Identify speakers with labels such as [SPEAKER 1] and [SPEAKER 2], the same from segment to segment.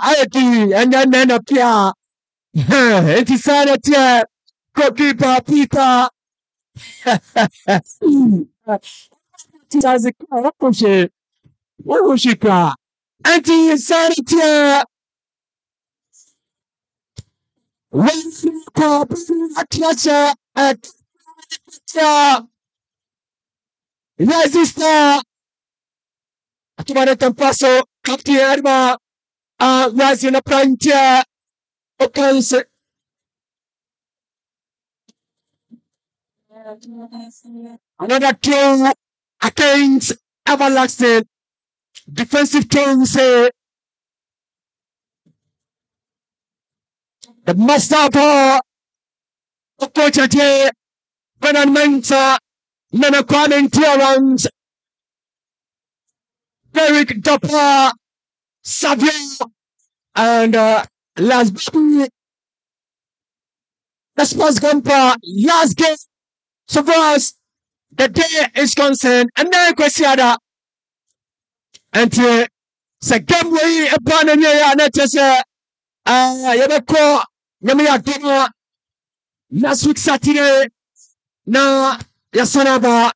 [SPEAKER 1] ayeti and appear. It is sanity. Goalkeeper Peter. What was she cry? Anti-sanity. When you call Peter at Resista. Atumane Tampaso, Captain Arma, Razina Prantia, Okanse. Another throw against Everlasting. Defensive throw, say the master ball. Okochaje, Benan Mensa, Nana Kwame Tiarans, Derek Dopper, Savio, and last baby, the Spurs Gumper, last game. So far as the day is concerned, and then Kwesiada, and say game way a banana, and just Yabako, Yamia last week Saturday, now Yasanaba.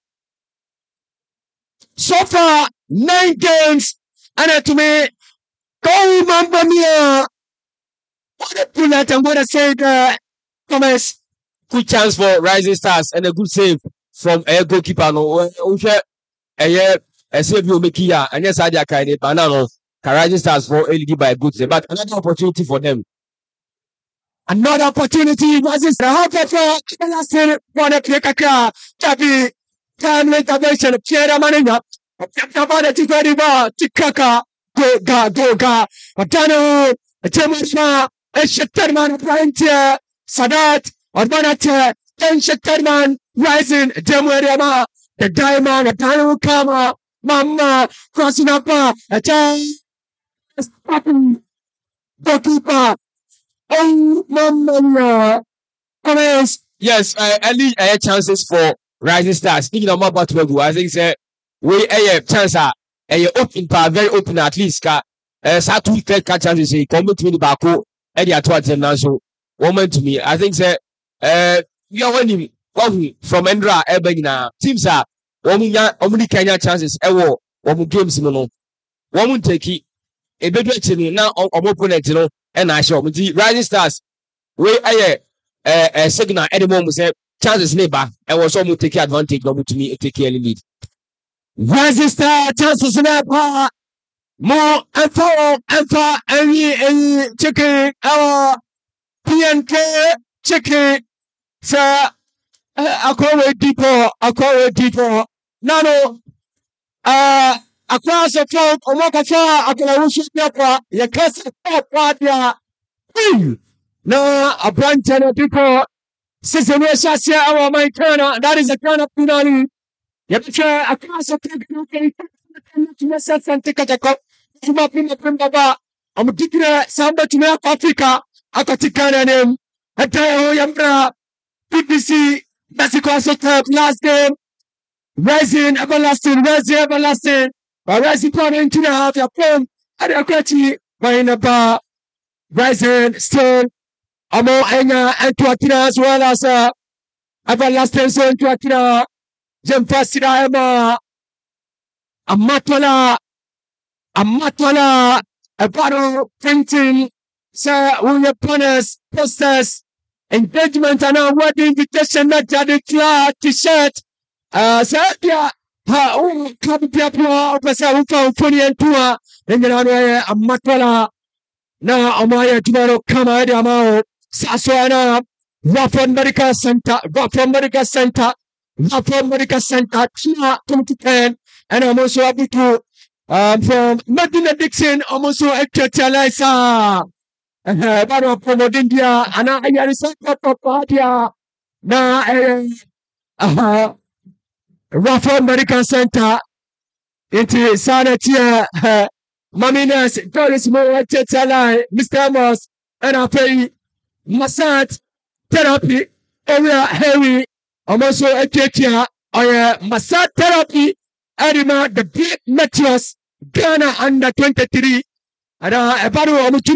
[SPEAKER 1] So far, 9 games, and to me, go Mamma Mia. What a bullet, I'm going to say the Thomas. Good chance for Rising Stars and a good save from a goalkeeper. No, a save you make here, and yes, I kind of banana. Rising Stars for LED by a good save, but another opportunity for them. Another opportunity was this. How better last year for the Kaka Chabi time intervention, Pierre Manina, Tabana Tifadiba, Tikaka, Goga, Matano, Jemusma, Esheterman, Prantia, Sadat, Orbanate, Ten Sheterman, Rising, Jemuariama, the Diamond, Tanu Kama, Mama, crossing up, a child, stopping, goalkeeper. Oh, Mamma! Comments. Yes, early chances for Rising Stars. Thinking about Batwegu, I think say we a chance open very open at least. Two third chances say come to me the Baku and the atwa now so woman to me. I think say you are winning from Endra Ebena teams are only Kenya chances ewo games no one take it a bit now opponent and I show Rising Stars. We a signal at the moment say chances neighbor and was almost take advantage of to me take early lead. Rising Star chances neighbor more and for any chicken our PNK chicken sir a call deeper nano across the floor, Omakafa, Akawusha, Yakasa, Padia. No, a branch and a people. Sisane Shasia, our my turner, that is a turn of Pinani. Yapicha, across the floor, and take a cup. Sumapina Pimbaba. I'm a dicker, Samba to North Africa, Akatikana name, Atayo Yambra, PPC, that's the last game. Rising everlasting. Rising point into the half your phone. Adequately by in a bar. Rising still. Amo Enya and Tuatina as well as everlasting so and Tuatina. Jem Fasida Emma. Amatwala. A battle printing. Sir William Punners. Posters. Engagement and our wedding invitation that declare t-shirt. Sadia, Kapia, Pesa, Funny and Tua, and then a Matala. Now, Amaya tomorrow, come out, Amao, Saswana, Rafa Medical Center, Tina 2010, and I'm also happy to from Medina Dixon, almost so Ekchalisa, and Baro from India, and I Yarisa Papadia. Now, Rafa Medical Center into Sanity, Maminas, Doris Moore, Mr. Amos, and I pay massage therapy, area Harry, almost so a massage therapy, Edima, the big Meteors, Ghana under 23, and a battle